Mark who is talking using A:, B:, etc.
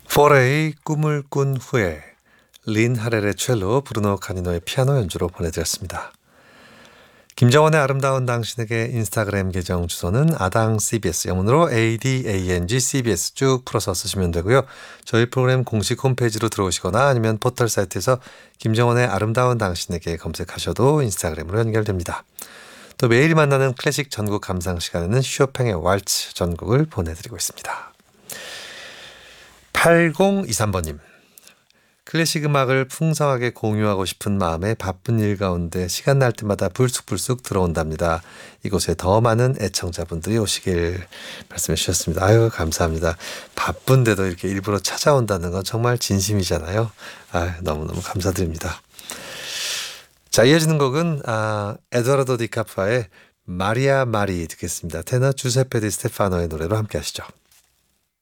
A: 포레의 꿈을 꾼 후에, 린 하렐의 첼로, 브루노 카니노의 피아노 연주로 보내드렸습니다. 김정원의 아름다운 당신에게 인스타그램 계정 주소는 아당CBS, 영문으로 ADANGCBS 쭉 풀어서 쓰시면 되고요. 저희 프로그램 공식 홈페이지로 들어오시거나 아니면 포털 사이트에서 김정원의 아름다운 당신에게 검색하셔도 인스타그램으로 연결됩니다. 또 매일 만나는 클래식 전국 감상 시간에는 쇼팽의 왈츠 전곡을 보내드리고 있습니다. 8023번님, 클래식 음악을 풍성하게 공유하고 싶은 마음에 바쁜 일 가운데 시간 날 때마다 불쑥불쑥 들어온답니다. 이곳에 더 많은 애청자분들이 오시길 말씀해 주셨습니다. 아유, 감사합니다. 바쁜데도 이렇게 일부러 찾아온다는 건 정말 진심이잖아요. 아유, 너무너무 감사드립니다. 자, 이어지는 곡은 에도라도 디카프아의 마리아 마리 듣겠습니다. 테너 주세페 디 스테파노의 노래로 함께 하시죠.